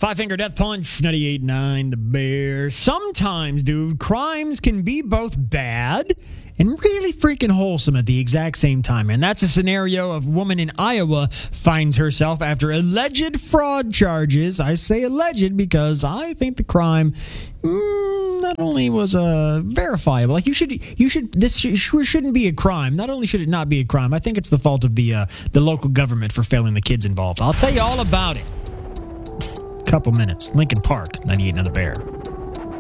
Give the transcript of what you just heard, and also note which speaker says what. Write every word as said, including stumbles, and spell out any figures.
Speaker 1: Five Finger Death Punch, ninety-eight point nine The Bear. Sometimes, dude, crimes can be both bad and really freaking wholesome at the exact same time. And that's a scenario of a woman in Iowa finds herself after alleged fraud charges. I say alleged because I think the crime mm, not only was uh, verifiable, like you should, you should, this sure shouldn't be a crime. Not only should it not be a crime, I think it's the fault of the uh, the local government for failing the kids involved. I'll tell you all about it. Couple minutes. Lincoln Park, ninety-eight point nine The Bear.